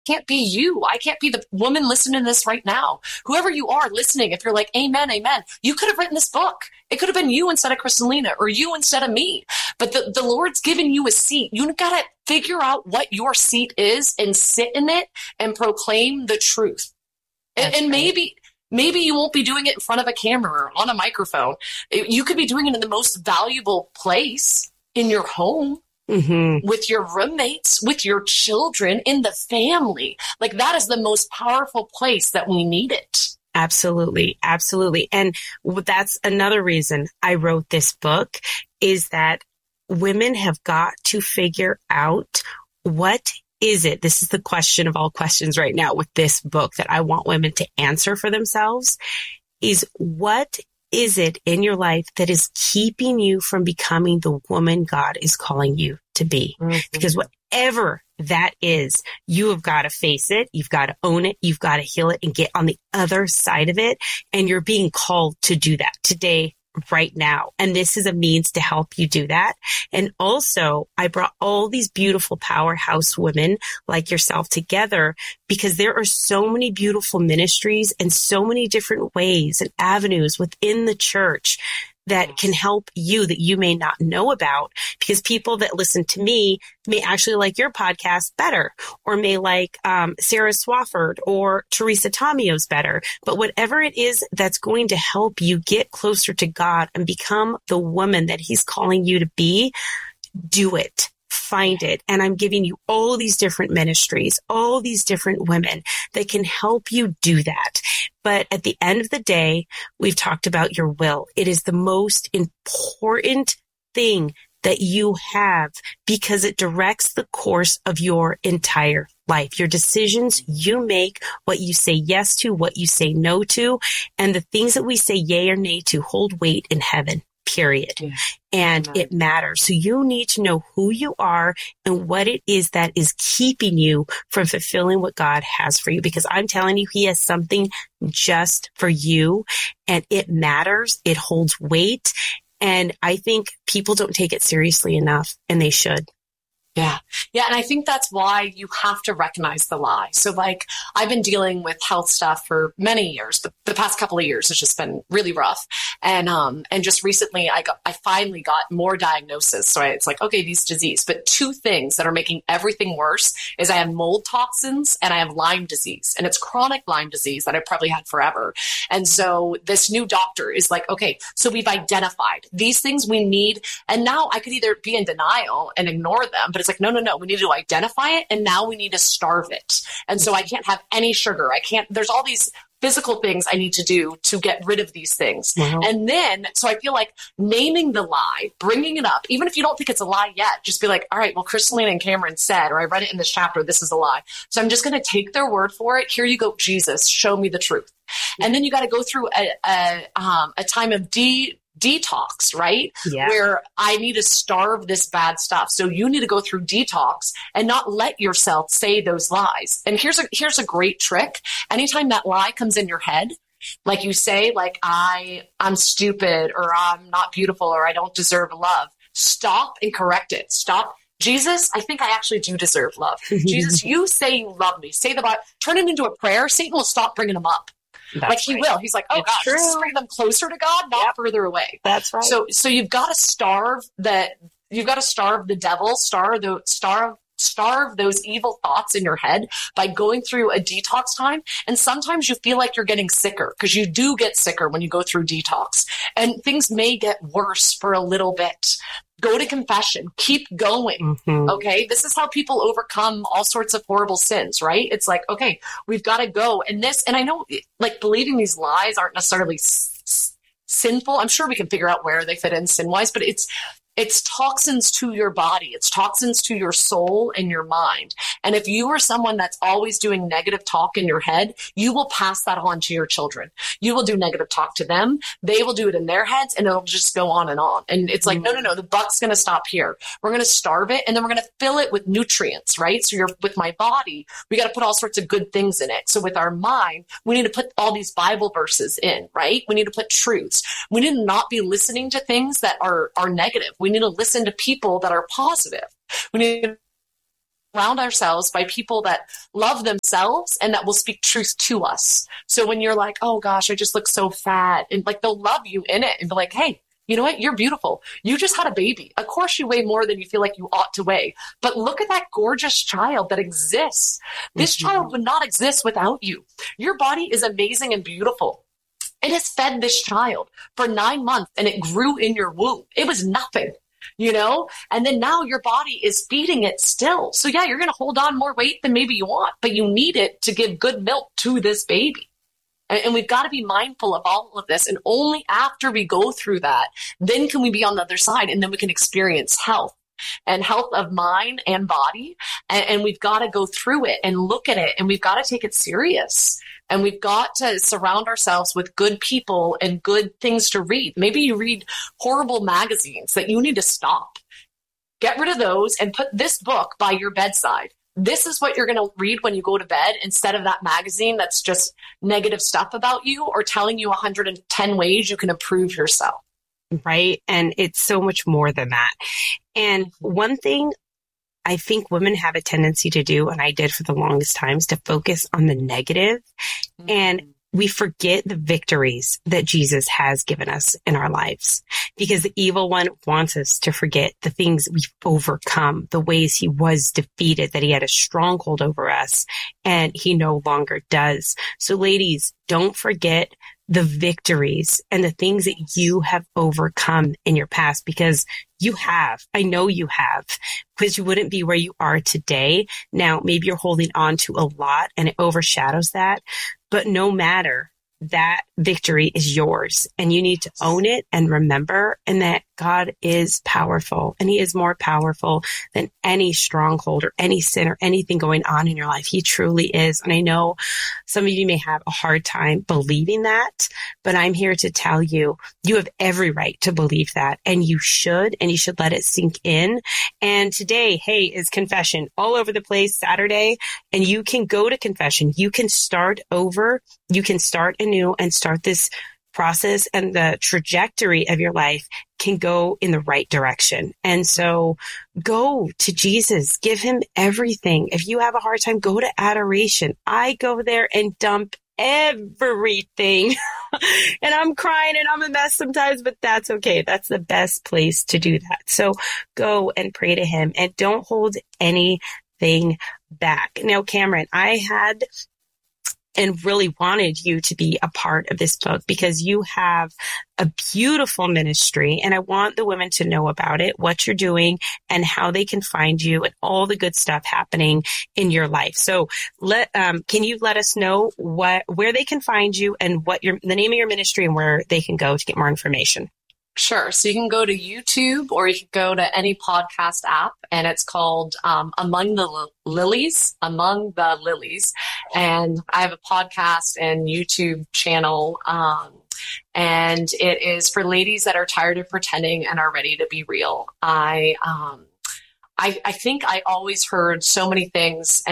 can't be you. I can't be the woman listening to this right now. Whoever you are listening, if you're like, amen, amen, you could have written this book. It could have been you instead of Kristalina or you instead of me. But the Lord's given you a seat. You got to figure out what your seat is and sit in it and proclaim the truth. And maybe you won't be doing it in front of a camera or on a microphone. You could be doing it in the most valuable place, in your home. Mm-hmm. With your roommates, with your children, in the family. Like, that is the most powerful place that we need it. Absolutely. Absolutely. And that's another reason I wrote this book, is that women have got to figure out, what is it? This is the question of all questions right now with this book that I want women to answer for themselves, is what is it in your life that is keeping you from becoming the woman God is calling you to be? Mm-hmm. Because whatever that is, you have got to face it. You've got to own it. You've got to heal it and get on the other side of it. And you're being called to do that today, right now. And this is a means to help you do that. And also, I brought all these beautiful powerhouse women like yourself together because there are so many beautiful ministries and so many different ways and avenues within the church that can help you that you may not know about, because people that listen to me may actually like your podcast better, or may like Sarah Swafford or Teresa Tomio's better. But whatever it is that's going to help you get closer to God and become the woman that He's calling you to be, do it. Find it. And I'm giving you all these different ministries, all these different women that can help you do that. But at the end of the day, we've talked about your will. It is the most important thing that you have, because it directs the course of your entire life. Your decisions you make, what you say yes to, what you say no to, and the things that we say yay or nay to hold weight in heaven. Period. Yeah. And it matters. So you need to know who you are and what it is that is keeping you from fulfilling what God has for you. Because I'm telling you, He has something just for you, and it matters. It holds weight. And I think people don't take it seriously enough, and they should. Yeah. Yeah. And I think that's why you have to recognize the lie. So, like, I've been dealing with health stuff for many years. The past couple of years, it's just been really rough. And just recently I finally got more diagnosis. So it's like, okay, these disease, but two things that are making everything worse is I have mold toxins and I have Lyme disease, and it's chronic Lyme disease that I've probably had forever. And so this new doctor is like, okay, so we've identified these things we need. And now I could either be in denial and ignore them, but it's like, no, we need to identify it. And now we need to starve it. And so I can't have any sugar. There's all these physical things I need to do to get rid of these things. Wow. And then, so I feel like naming the lie, bringing it up, even if you don't think it's a lie yet, just be like, all right, well, Kristalina and Cameron said, or I read it in this chapter, this is a lie. So I'm just going to take their word for it. Here you go, Jesus, show me the truth. And then you got to go through a time of detox, right? Yeah. Where I need to starve this bad stuff. So you need to go through detox and not let yourself say those lies. And here's a great trick. Anytime that lie comes in your head, like you say, like I'm stupid, or I'm not beautiful, or I don't deserve love, stop and correct it. Stop. Jesus, I think I actually do deserve love. Jesus, you say you love me. Say the Bible, turn it into a prayer. Satan will stop bringing them up. That's like he will. He's like, oh gosh, this is bringing them closer to God, not further away. That's right. So you've got to starve that. You've got to starve the devil, starve those evil thoughts in your head by going through a detox time. And sometimes you feel like you're getting sicker, because you do get sicker when you go through detox, and things may get worse for a little bit. Go to confession. Keep going. Mm-hmm. Okay. This is how people overcome all sorts of horrible sins, right? It's like, okay, we've got to go. And I know, like, believing these lies aren't necessarily sinful. I'm sure we can figure out where they fit in sin-wise, but it's toxins to your body. It's toxins to your soul and your mind. And if you are someone that's always doing negative talk in your head, you will pass that on to your children. You will do negative talk to them. They will do it in their heads, and it'll just go on and on. And it's like, no, the buck's going to stop here. We're going to starve it, and then we're going to fill it with nutrients, right? So with my body, we got to put all sorts of good things in it. So with our mind, we need to put all these Bible verses in, right? We need to put truths. We need to not be listening to things that are negative. We need to listen to people that are positive. We need to surround ourselves by people that love themselves and that will speak truth to us. So when you're like, oh gosh, I just look so fat, and like they'll love you in it and be like, hey, you know what? You're beautiful. You just had a baby. Of course you weigh more than you feel like you ought to weigh, but look at that gorgeous child that exists. This child would not exist without you. Your body is amazing and beautiful. It has fed this child for 9 months and it grew in your womb. It was nothing. And then now your body is feeding it still. So yeah, you're going to hold on more weight than maybe you want, but you need it to give good milk to this baby. And we've got to be mindful of all of this. And only after we go through that, then can we be on the other side, and then we can experience health of mind and body. And we've got to go through it and look at it, and we've got to take it serious. And we've got to surround ourselves with good people and good things to read. Maybe you read horrible magazines that you need to stop. Get rid of those and put this book by your bedside. This is what you're going to read when you go to bed, instead of that magazine that's just negative stuff about you or telling you 110 ways you can improve yourself. Right. And it's so much more than that. And one thing I think women have a tendency to do, and I did for the longest time, is to focus on the negative. And we forget the victories that Jesus has given us in our lives, because the evil one wants us to forget the things we've overcome, the ways he was defeated, that he had a stronghold over us, and he no longer does. So ladies, don't forget the victories and the things that you have overcome in your past, because you have. I know you have, because you wouldn't be where you are today. Now, maybe you're holding on to a lot and it overshadows that, but no matter, that victory is yours, and you need to own it and remember, and that God is powerful, and he is more powerful than any stronghold or any sin or anything going on in your life. He truly is. And I know some of you may have a hard time believing that, but I'm here to tell you, you have every right to believe that, and you should let it sink in. And today, hey, is confession all over the place, Saturday, and you can go to confession. You can start over. You can start anew and start this process, and the trajectory of your life can go in the right direction. And so go to Jesus, give him everything. If you have a hard time, go to adoration. I go there and dump everything and I'm crying and I'm a mess sometimes, but that's okay. That's the best place to do that. So go and pray to him and don't hold anything back. Now, Cameron, I had and really wanted you to be a part of this book because you have a beautiful ministry, and I want the women to know about it, what you're doing and how they can find you and all the good stuff happening in your life. So can you let us know where they can find you and what the name of your ministry and where they can go to get more information? Sure. So you can go to YouTube or you can go to any podcast app, and it's called Among the Lilies. And I have a podcast and YouTube channel, and it is for ladies that are tired of pretending and are ready to be real. I think I always heard so many things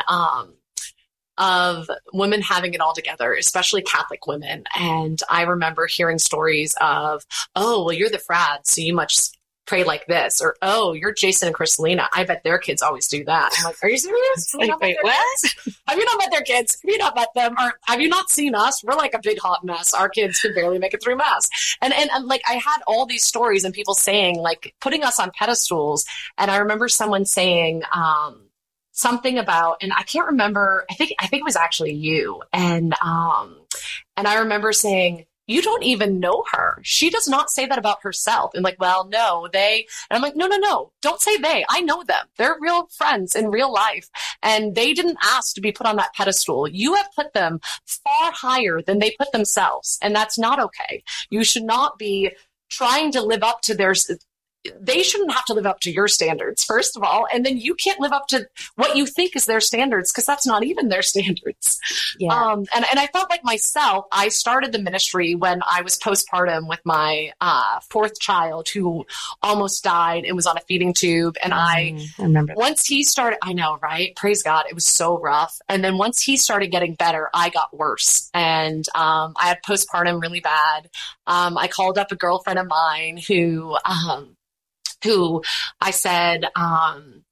of women having it all together, especially Catholic women. And I remember hearing stories of, oh, well, you're the frad, so you must pray like this. Or, oh, you're Jason and Kristalina. I bet their kids always do that. I'm like, are you serious? Wait, what? Have you not met their kids? Have you not met them? Or have you not seen us? We're like a big hot mess. Our kids can barely make it through mass. And like, I had all these stories and people saying, like, putting us on pedestals. And I remember someone saying, something about, and I can't remember, I think it was actually you. And I remember saying, you don't even know her. She does not say that about herself. And like, well, no, they, and I'm like, no, don't say they. I know them. They're real friends in real life. And they didn't ask to be put on that pedestal. You have put them far higher than they put themselves. And that's not okay. You should not be trying to live up to they shouldn't have to live up to your standards, first of all. And then you can't live up to what you think is their standards, because that's not even their standards. Yeah. And I felt like myself, I started the ministry when I was postpartum with my fourth child who almost died and was on a feeding tube. And I remember once he started, I know, right? Praise God. It was so rough. And then once he started getting better, I got worse. And I had postpartum really bad. I called up a girlfriend of mine who I said,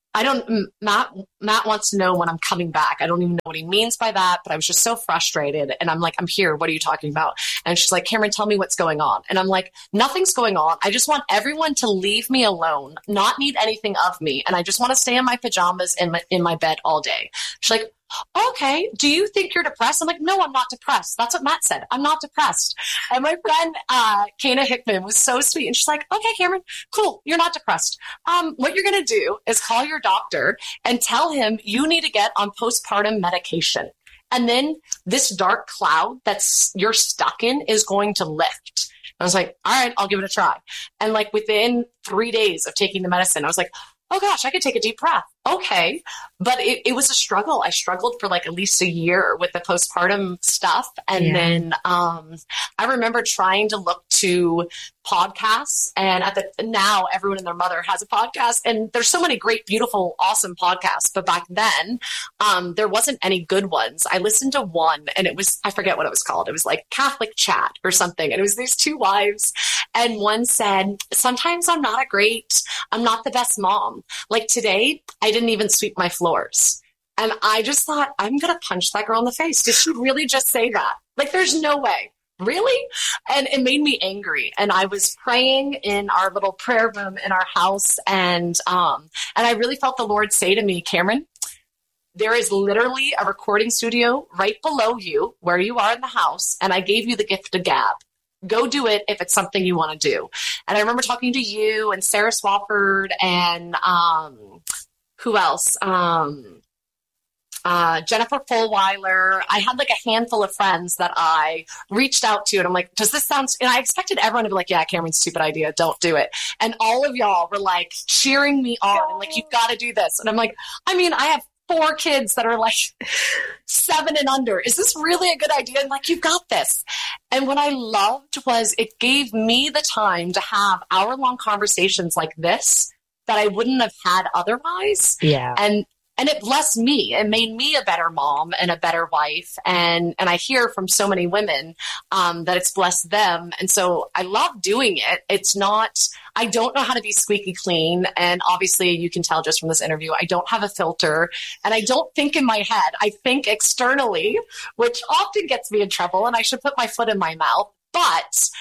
Matt wants to know when I'm coming back. I don't even know what he means by that, but I was just so frustrated. And I'm like, I'm here. What are you talking about? And she's like, Cameron, tell me what's going on. And I'm like, nothing's going on. I just want everyone to leave me alone, not need anything of me. And I just want to stay in my pajamas in my bed all day. She's like, okay, do you think you're depressed? I'm like, no, I'm not depressed. That's what Matt said. I'm not depressed. And my friend, Kana Hickman was so sweet. And she's like, okay, Cameron, cool. You're not depressed. What you're going to do is call your doctor and tell him you need to get on postpartum medication. And then this dark cloud you're stuck in is going to lift. I was like, all right, I'll give it a try. And like within 3 days of taking the medicine, I was like, oh gosh, I could take a deep breath. Okay. But it was a struggle. I struggled for like at least a year with the postpartum stuff. And then I remember trying to look to podcasts, and now everyone and their mother has a podcast, and there's so many great, beautiful, awesome podcasts. But back then, there wasn't any good ones. I listened to one, and I forget what it was called. It was like Catholic Chat or something. And it was these two wives, and one said, sometimes I'm not the best mom. Like today, I didn't even sweep my floors. And I just thought, I'm going to punch that girl in the face. Did she really just say that? Like, there's no way. Really? And it made me angry. And I was praying in our little prayer room in our house. And I really felt the Lord say to me, Cameron, there is literally a recording studio right below you where you are in the house. And I gave you the gift of gab. Go do it if it's something you want to do. And I remember talking to you and Sarah Swafford and who else? Jennifer Fulweiler. I had like a handful of friends that I reached out to, and I'm like, does this sound, and I expected everyone to be like, yeah, Cameron, stupid idea. Don't do it. And all of y'all were like cheering me on and like, you've got to do this. And I'm like, I mean, I have 4 kids that are like 7 and under. Is this really a good idea? And like, you've got this. And what I loved was it gave me the time to have hour-long conversations like this that I wouldn't have had otherwise. Yeah. And it blessed me. It made me a better mom and a better wife. And I hear from so many women that it's blessed them. And so I love doing it. I don't know how to be squeaky clean. And obviously you can tell just from this interview, I don't have a filter and I don't think in my head. I think externally, which often gets me in trouble, and I should put my foot in my mouth. But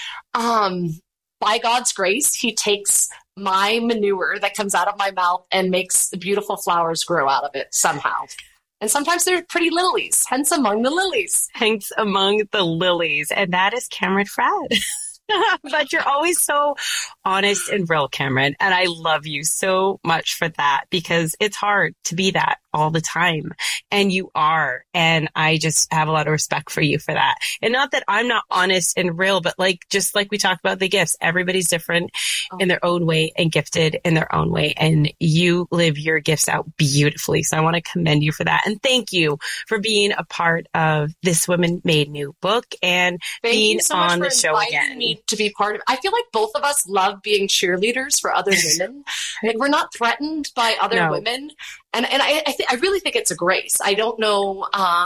by God's grace, he takes my manure that comes out of my mouth and makes beautiful flowers grow out of it somehow. And sometimes they're pretty lilies, hence among the lilies. Hence among the lilies. And that is Cameron Fradd. But you're always so honest and real, Cameron. And I love you so much for that, because it's hard to be that all the time. And you are. And I just have a lot of respect for you for that. And not that I'm not honest and real, but just like we talked about the gifts, everybody's different in their own way and gifted in their own way. And you live your gifts out beautifully. So I want to commend you for that. And thank you for being a part of this Women Made New book and being on the show again. Me to be part of it. I feel like both of us love being cheerleaders for other women. Like, we're not threatened by other women. And I really think it's a grace. I don't know.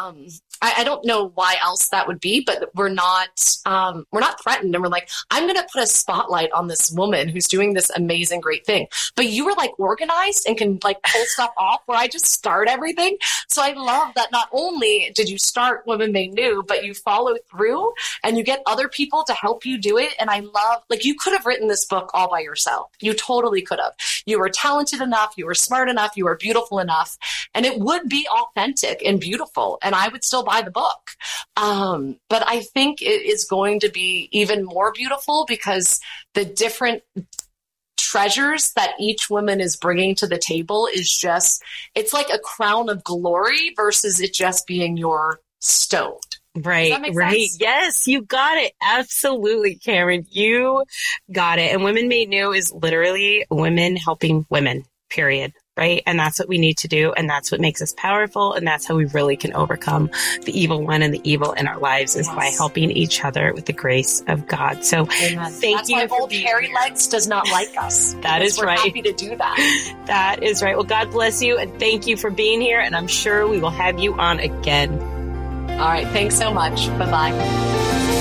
I don't know why else that would be, but we're not threatened. And we're like, I'm going to put a spotlight on this woman who's doing this amazing, great thing. But you were like organized and can like pull stuff off where I just start everything. So I love that not only did you start Women Made New, but you follow through and you get other people to help you do it. And I love, like, you could have written this book all by yourself. You totally could have. You were talented enough. You were smart enough. You were beautiful enough. And it would be authentic and beautiful. And I would still buy the book. But I think it is going to be even more beautiful because the different treasures that each woman is bringing to the table is just, it's like a crown of glory versus it just being your stone. Right. Yes, you got it. Absolutely, Cameron. You got it. And Women Made New is literally women helping women, period. Right. And that's what we need to do. And that's what makes us powerful. And that's how we really can overcome the evil one and the evil in our lives is by helping each other with the grace of God. So thank you. That's why old hairy legs does not like us. That is right. We're happy to do that. That is right. Well, God bless you. And thank you for being here. And I'm sure we will have you on again. All right. Thanks so much. Bye-bye.